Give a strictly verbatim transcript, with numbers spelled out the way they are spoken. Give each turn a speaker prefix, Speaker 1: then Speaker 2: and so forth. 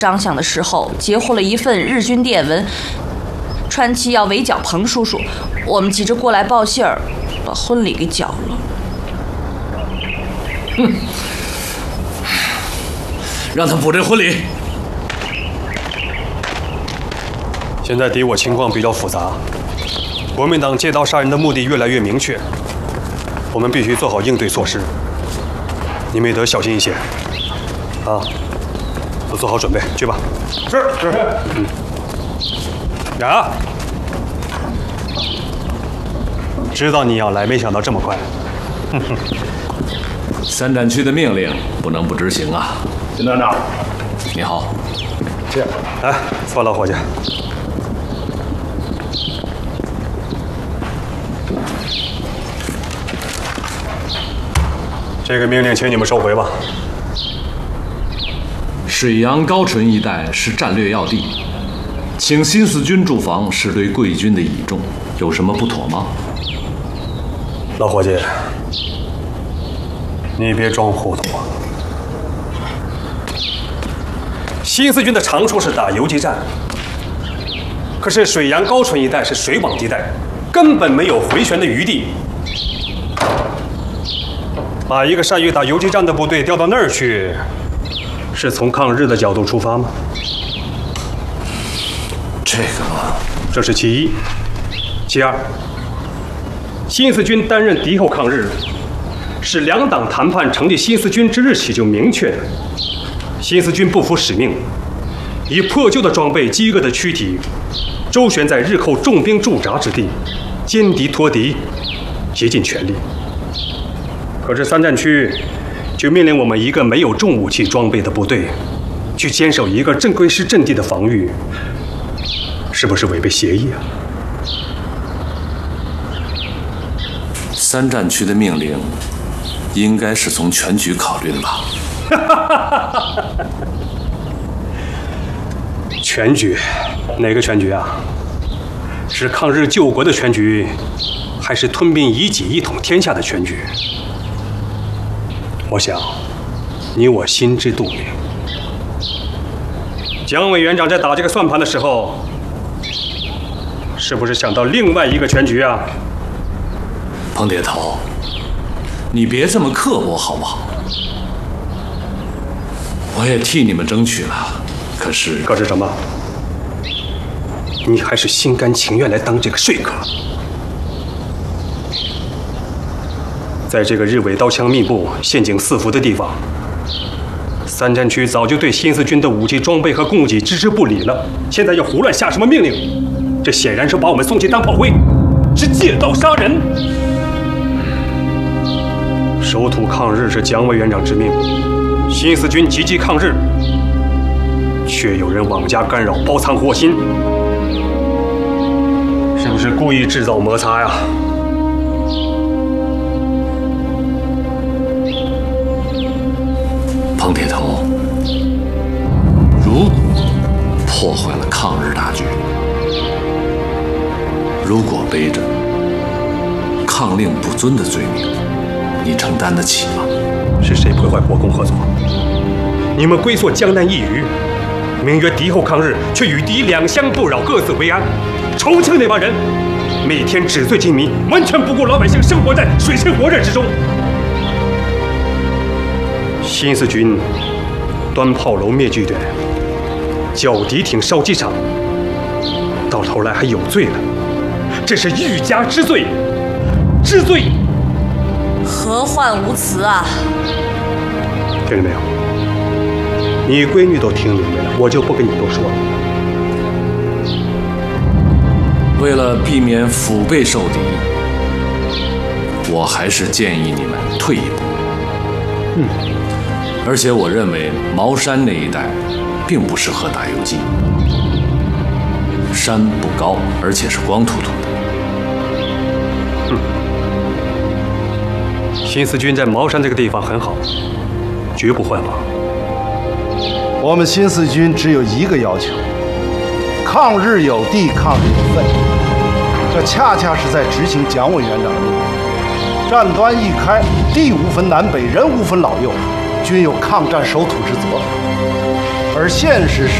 Speaker 1: 张饷的时候截获了一份日军电文，川崎要围剿彭叔叔，我们急着过来报信儿，把婚礼给搅了。
Speaker 2: 哼，让他补这婚礼。
Speaker 3: 现在敌我情况比较复杂，国民党借刀杀人的目的越来越明确，我们必须做好应对措施。你们也得小心一些，啊，都做好准备，去吧。
Speaker 4: 是是。
Speaker 3: 嗯。呀，知道你要来，没想到这么快。哼哼。
Speaker 2: 三战区的命令不能不执行啊！
Speaker 4: 金团长，
Speaker 2: 你好。
Speaker 4: 是。
Speaker 3: 来，坐老伙计。这个命令，请你们收回吧。
Speaker 2: 水阳高淳一带是战略要地，请新四军驻防是对贵军的倚重，有什么不妥吗？
Speaker 3: 老伙计，你别装糊涂啊！新四军的长处是打游击战，可是水阳高淳一带是水网地带，根本没有回旋的余地。把一个善于打游击战的部队调到那儿去，是从抗日的角度出发吗？
Speaker 2: 这个，
Speaker 3: 这是其一。其二，新四军担任敌后抗日，是两党谈判成立新四军之日起就明确的。新四军不服使命，以破旧的装备、饥饿的躯体，周旋在日寇重兵驻扎之地，歼敌脱敌，竭尽全力。可是三战区就命令我们一个没有重武器装备的部队，去坚守一个正规师阵地的防御，是不是违背协议啊？
Speaker 2: 三战区的命令应该是从全局考虑的吧？
Speaker 3: 全局？哪个全局啊？是抗日救国的全局，还是吞并夷己、一统天下的全局？我想，你我心知肚明。蒋委员长在打这个算盘的时候，是不是想到另外一个全局啊？
Speaker 2: 彭铁头，你别这么刻薄好不好？我也替你们争取了，可是……
Speaker 3: 可是什么？你还是心甘情愿来当这个说客？在这个日伪刀枪密布、陷阱四伏的地方，三战区早就对新四军的武器装备和供给置之不理了。现在又胡乱下什么命令？这显然是把我们送去当炮灰，是借刀杀人。守土抗日是蒋委员长之命，新四军积极抗日，却有人妄加干扰、包藏祸心，是不是故意制造摩擦呀？
Speaker 2: 彭铁头，如破坏了抗日大局，如果背着抗令不遵的罪名，你承担得起吗？
Speaker 3: 是谁破坏国共合作？你们龟缩江南一隅，名曰敌后抗日，却与敌两相不扰，各自为安。重庆那帮人，每天纸醉金迷，完全不顾老百姓生活在水深火热之中。新四军端炮楼灭据点，剿敌艇烧机场，到头来还有罪了，这是欲加之罪，之罪。
Speaker 1: 何患无辞啊！
Speaker 3: 听见没有？你闺女都听明白了，我就不跟你多说了。
Speaker 2: 为了避免腹背受敌，我还是建议你们退一步。
Speaker 3: 嗯。
Speaker 2: 而且我认为茅山那一带并不适合打游击，山不高，而且是光秃秃的。
Speaker 3: 嗯，新四军在茅山这个地方很好，绝不换防。
Speaker 5: 我们新四军只有一个要求：抗日有地，抗日有份。这恰恰是在执行蒋委员长的命令。战端一开，地无分南北，人无分老幼，均有抗战守土之责。而而现实是。